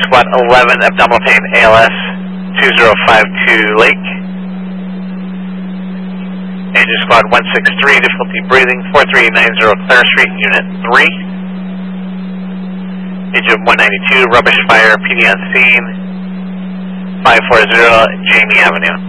Squad 11, abdominal pain, ALS, 2052 Lake. Engine Squad 163, difficulty breathing, 4390 Clara Street, Unit 3. Engine 192, rubbish fire, PD on scene, 540 Jamie Avenue.